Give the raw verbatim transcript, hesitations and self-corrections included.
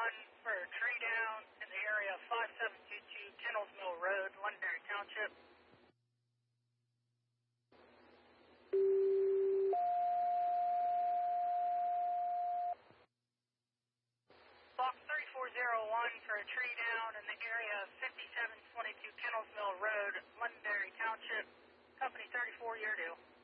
one for a tree down in the area of five seven two two Kennels Mill Road, Londonderry Township. Box three four zero one for a tree down in the area of fifty-seven twenty-two Kennels Mill Road, Londonderry Township. Company thirty-four, year due.